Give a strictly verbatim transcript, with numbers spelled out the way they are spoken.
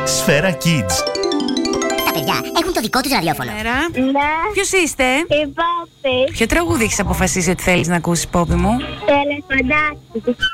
Σφαίρα Kids. Τα παιδιά έχουν το δικό τους ραδιόφωνο. Μέρα. Ναι. Ποιος είστε? Η Πόπη. Ποιο τραγούδι έχεις αποφασίσει ότι θέλεις να ακούσεις, Πόπη μου? Τελεφαντάκι.